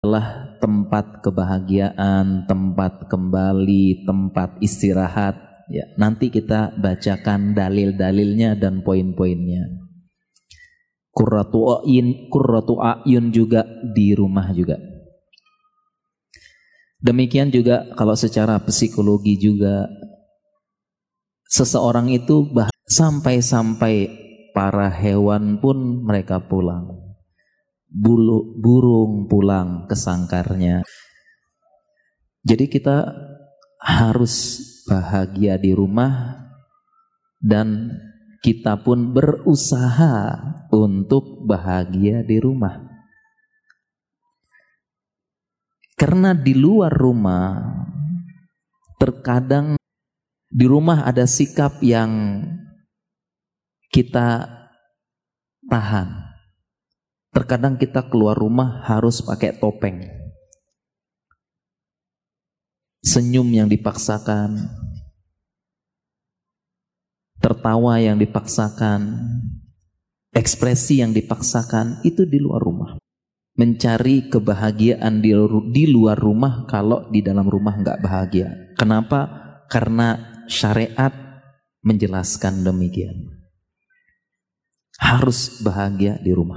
adalah tempat kebahagiaan, tempat kembali, tempat istirahat. Ya, nanti kita bacakan dalil-dalilnya dan poin-poinnya. Qurratu a'yun juga di rumah juga. Demikian juga kalau secara psikologi juga, seseorang itu sampai-sampai para hewan pun mereka pulang. Burung pulang ke sangkarnya. Jadi kita harus bahagia di rumah dan kita pun berusaha untuk bahagia di rumah. Karena di luar rumah terkadang di rumah ada sikap yang kita tahan. Terkadang kita keluar rumah harus pakai topeng. Senyum yang dipaksakan, tertawa yang dipaksakan, ekspresi yang dipaksakan, itu di luar rumah. Mencari kebahagiaan di luar rumah kalau di dalam rumah nggak bahagia. Kenapa? Karena syariat menjelaskan demikian. Harus bahagia di rumah.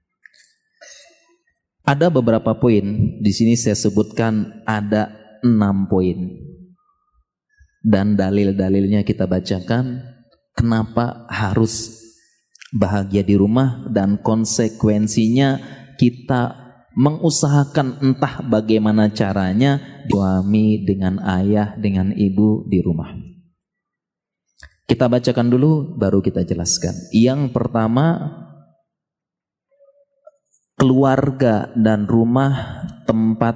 Ada beberapa poin, di sini saya sebutkan ada 6 poin. Dan dalil-dalilnya kita bacakan, kenapa harus bahagia di rumah dan konsekuensinya kita mengusahakan entah bagaimana caranya suami dengan ayah, dengan ibu di rumah. Kita bacakan dulu baru kita jelaskan. Yang pertama, keluarga dan rumah tempat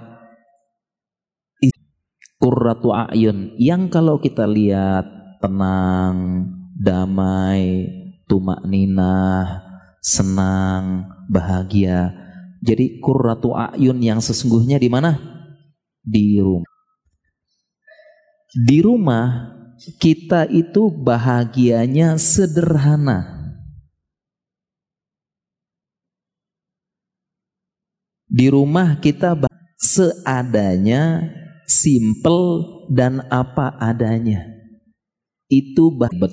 qurratu a'yun yang kalau kita lihat tenang, damai, tumakninah, senang, bahagia. Jadi qurratu a'yun yang sesungguhnya di mana? Di rumah. Di rumah kita itu bahagianya sederhana. Di rumah kita seadanya, simple dan apa adanya. Itu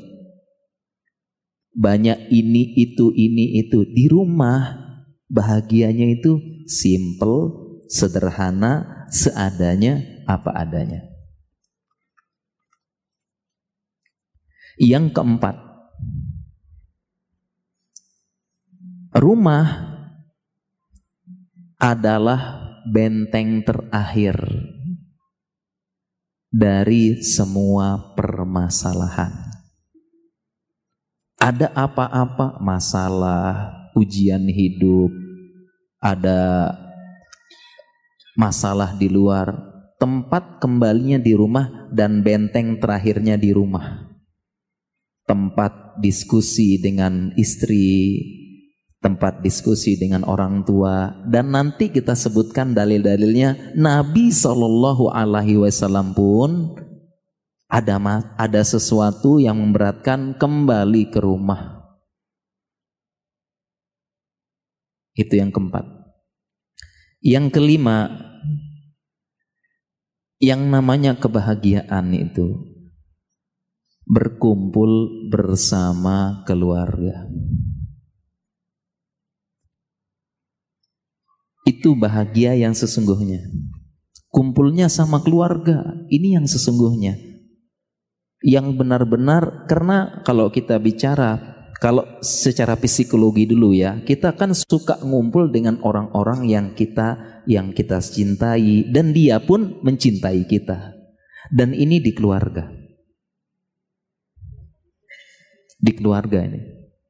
banyak ini itu. Di rumah bahagianya itu simple, sederhana, seadanya, apa adanya. Yang keempat, rumah adalah benteng terakhir dari semua permasalahan. Ada apa-apa masalah, ujian hidup, ada masalah di luar, tempat kembalinya di rumah dan benteng terakhirnya di rumah. Tempat diskusi dengan istri, tempat diskusi dengan orang tua, dan nanti kita sebutkan dalil-dalilnya. Nabi SAW pun ada sesuatu yang memberatkan kembali ke rumah. Itu yang keempat. Yang kelima, yang namanya kebahagiaan itu berkumpul bersama keluarga. Itu bahagia yang sesungguhnya. Kumpulnya sama keluarga, ini yang sesungguhnya. Yang benar-benar, karena kalau kita bicara, kalau secara psikologi dulu ya, kita kan suka ngumpul dengan orang-orang yang kita cintai, dan dia pun mencintai kita. Dan ini di keluarga. Di keluarga ini.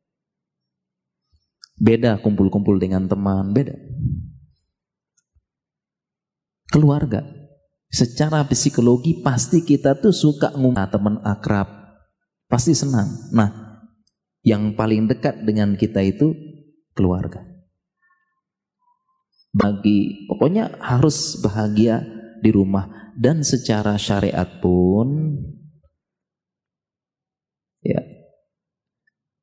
Beda kumpul-kumpul dengan teman, beda. Keluarga. Secara psikologi pasti kita tuh suka ngumpul teman akrab. Pasti senang. Nah, yang paling dekat dengan kita itu keluarga. Pokoknya harus bahagia di rumah. Dan secara syariat pun ya,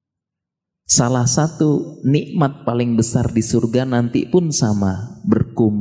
salah satu nikmat paling besar di surga nanti pun sama, berkumpul